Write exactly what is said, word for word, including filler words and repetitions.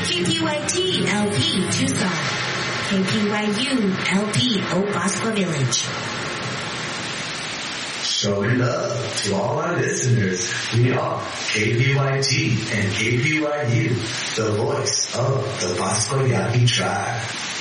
K P Y T L P Tucson. K P Y U L P Oak Bosco Village. Showing love to all our listeners. We are K P Y T and K P Y U, the voice of the Bosco Yaqui tribe.